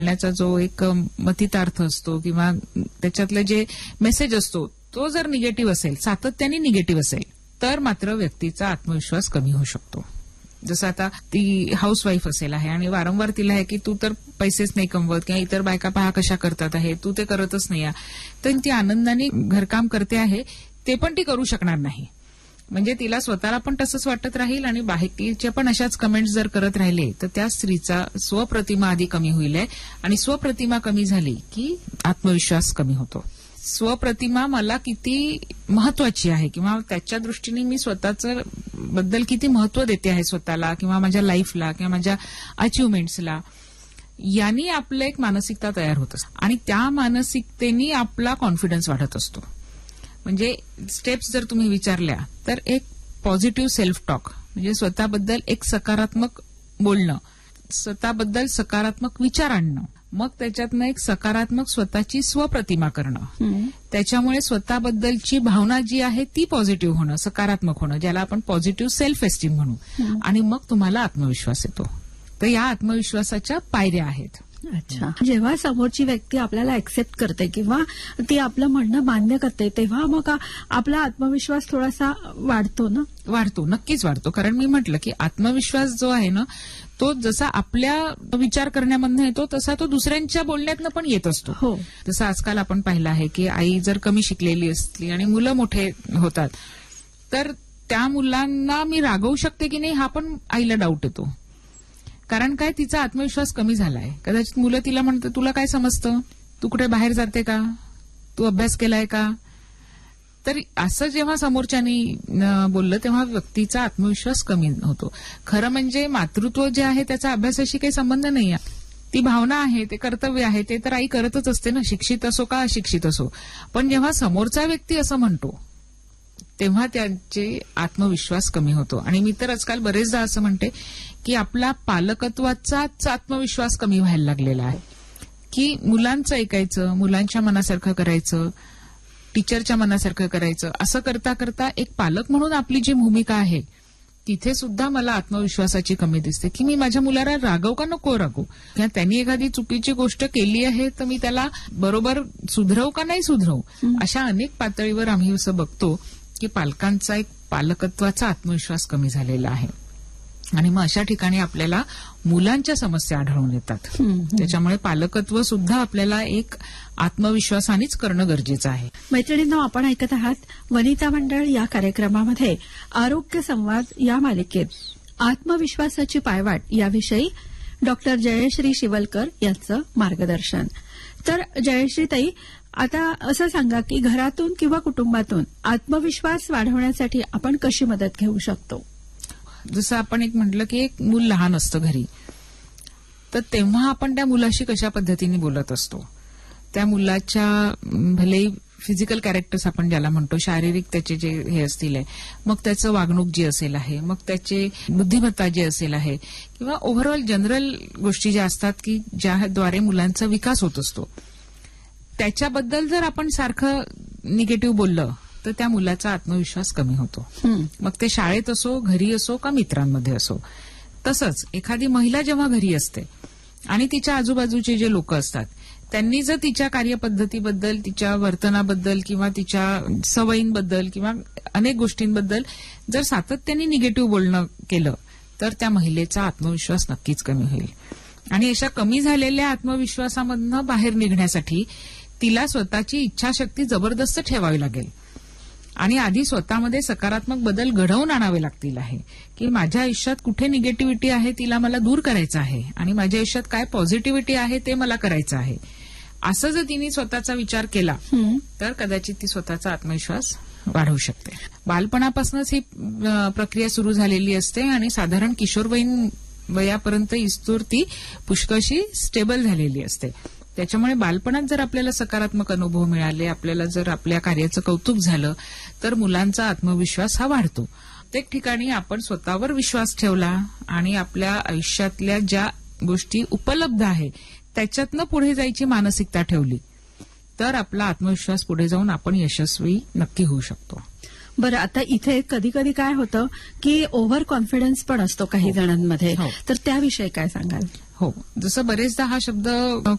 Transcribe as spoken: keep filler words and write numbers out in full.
बोलण्याचा जो एक मतितार्थ असतो किंवा त्याच्यातलं जे मेसेज असतो तो जर निगेटिव्ह असेल, सातत्याने निगेटिव्ह असेल, तर मात्र व्यक्तीचा आत्मविश्वास कमी होऊ शकतो. जसं आता ती हाऊसवाईफ असेल आहे आणि वारंवार तिला आहे की तू तर पैसेच नाही कमवत किंवा इतर बायका पहा कशा करतात आहे, तू ते करतच नाही, तर ती आनंदाने घरकाम करते आहे, ते पण ती करू शकणार नाही. म्हणजे तिला स्वतःला पण तसंच वाटत राहील आणि बाकीच्या पण अशाच कमेंट्स जर करत राहिले तर त्या स्त्रीचा स्वप्रतिमा आधी कमी होईल आहे आणि स्वप्रतिमा कमी झाली की आत्मविश्वास कमी होतो. स्वप्रतिमा मला किती महत्वाची आहे किंवा त्याच्या दृष्टीने मी स्वतःचं बद्दल किती महत्व देते आहे स्वतःला किंवा माझ्या लाईफला किंवा माझ्या अचिव्हमेंट्सला, यांनी आपलं एक मानसिकता तयार होत असते आणि त्या मानसिकतेने आपला कॉन्फिडन्स वाढत असतो. म्हणजे स्टेप्स जर तुम्ही विचारल्या तर एक पॉझिटिव्ह सेल्फ टॉक म्हणजे स्वतःबद्दल एक सकारात्मक बोलणं, स्वतःबद्दल सकारात्मक विचार आणणं, मग त्याच्यातनं एक सकारात्मक स्वतःची स्वप्रतिमा करणं, त्याच्यामुळे स्वतःबद्दलची भावना जी आहे ती पॉझिटिव्ह होणं, सकारात्मक होणं, ज्याला आपण पॉझिटिव्ह सेल्फ एस्टीम म्हणू, आणि मग तुम्हाला आत्मविश्वास येतो. तर या आत्मविश्वासाच्या पायऱ्या आहेत. अच्छा, जेव्हा समोरची व्यक्ती आपल्याला एक्सेप्ट करते किंवा ती आपलं म्हणणं मान्य करते तेव्हा मग आपला आत्मविश्वास थोडासा वाढतो ना? वाढतो, नक्कीच वाढतो. कारण मी म्हटलं की आत्मविश्वास जो आहे ना तो जसा आपल्या विचार करण्यामधनं येतो तसा तो दुसऱ्यांच्या बोलण्यातनं पण येत असतो. हो. जसं आजकाल आपण पाहिलं आहे की आई जर कमी शिकलेली असली आणि मुलं मोठे होतात तर त्या मुलांना मी रागवू शकते की नाही हा पण आईला डाऊट येतो. कारण काय, तिचा आत्मविश्वास कमी झालाय. कदाचित मुलं तिला म्हणतं तुला काय समजतं, तू कुठे बाहेर जाते का, तू अभ्यास केलाय का. तर असं जेव्हा समोरच्यानी बोललं तेव्हा व्यक्तीचा आत्मविश्वास कमी होतो. खरं म्हणजे मातृत्व जे आहे त्याचा अभ्यासाशी काही संबंध नाही आहे, ती भावना आहे, ते कर्तव्य आहे, ते तर आई करतच असते ना, शिक्षित असो का अशिक्षित असो. पण जेव्हा समोरचा व्यक्ती असं म्हणतो तेव्हा त्यांचे आत्मविश्वास कमी होतो. आणि मी तर आजकाल बरेचदा असं म्हणते की आपला पालकत्वाचाच आत्मविश्वास कमी व्हायला लागलेला आहे. की मुलांचं ऐकायचं, मुलांच्या मनासारखं करायचं, टीचरच्या मनासारखं करायचं, असं करता करता एक पालक म्हणून आपली जी भूमिका आहे तिथे सुद्धा मला आत्मविश्वासाची कमी दिसते. की मी माझ्या मुलाला रागव का नको रागू, किंवा त्यांनी एखादी चुकीची गोष्ट केली आहे तर मी त्याला बरोबर सुधरवू का नाही सुधरवू. अशा अनेक पातळीवर आम्ही असं बघतो की पालकांचा एक पालकत्वाचा आत्मविश्वास कमी झालेला आहे. आणि मग अशा ठिकाणी आपल्याला मुलांच्या समस्या आढळून येतात. त्याच्यामुळे पालकत्व सुद्धा आपल्याला एक आत्मविश्वासानेच करणं गरजेचं आहे. मैत्रिणींनो, आपण ऐकत आहात वनिता मंडळ या कार्यक्रमामध्ये आरोग्य संवाद या मालिकेत आत्मविश्वासाची पायवाट याविषयी डॉक्टर जयश्री शिवलकर यांचं मार्गदर्शन. तर जयश्री ताई, आता असं सांगा की घरातून किंवा कुटुंबातून आत्मविश्वास वाढवण्यासाठी आपण कशी मदत घेऊ शकतो? जसं आपण एक म्हटलं की एक मूल लहान असतं घरी, तर तेव्हा आपण त्या मुलाशी कशा पद्धतीने बोलत असतो, त्या मुलाच्या भले फिजिकल कॅरेक्टर्स आपण ज्याला म्हणतो, शारीरिक त्याचे जे हे असतील आहे, मग त्याचं वागणूक जी असेल आहे, मग त्याचे बुद्धिमत्ता जी असेल आहे, किंवा ओव्हरऑल जनरल गोष्टी ज्या असतात की ज्याद्वारे मुलांचा विकास होत असतो, त्याच्याबद्दल जर आपण सारखं निगेटिव्ह बोललं तर त्या मुलाचा आत्मविश्वास कमी होतो. मग ते शाळेत असो, घरी असो का मित्रांमध्ये असो. तसंच एखादी महिला जेव्हा घरी असते आणि तिच्या आजूबाजूचे जे लोक असतात त्यांनी जर तिच्या कार्यपद्धतीबद्दल, तिच्या वर्तनाबद्दल किंवा तिच्या सवयींबद्दल किंवा अनेक गोष्टींबद्दल जर सातत्याने निगेटिव्ह बोलणं केलं तर त्या महिलेचा आत्मविश्वास नक्कीच कमी होईल. आणि अशा कमी झालेल्या आत्मविश्वासामधनं बाहेर निघण्यासाठी तिला स्वतःची इच्छाशक्ती जबरदस्त ठेवावी लागेल आणि आधी स्वतःमध्ये सकारात्मक बदल घडवून आणावे लागतील. आहे की माझ्या आयुष्यात कुठे निगेटिव्हिटी आहे तिला मला दूर करायचं आहे आणि माझ्या आयुष्यात काय पॉझिटिव्हिटी आहे ते मला करायचं आहे. असं जर तिने स्वतःचा विचार केला तर कदाचित ती स्वतःचा आत्मविश्वास वाढवू शकते. बालपणापासूनच ही प्रक्रिया सुरू झालेली असते आणि साधारण किशोरवयीन वयापर्यंत इस्तूर ती पुष्कळशी स्टेबल झालेली असते. त्याच्यामुळे बालपणात जर आपल्याला सकारात्मक अनुभव मिळाले, आपल्याला जर आपल्या कार्याचं कौतुक झालं तर मुलांचा आत्मविश्वास हा वाढतो. प्रत्येक ठिकाणी आपण स्वतःवर विश्वास ठेवला आणि आपल्या आयुष्यातल्या ज्या गोष्टी उपलब्ध आहे त्याच्यातनं पुढे जायची मानसिकता ठेवली तर आपला आत्मविश्वास पुढे जाऊन आपण यशस्वी नक्की होऊ शकतो. बरं, आता इथे कधी कधी काय होतं की ओव्हर कॉन्फिडन्स पण असतो काही जणांमध्ये, हो. तर त्याविषयी काय सांगाल? हो, जसं बरेचदा हा शब्द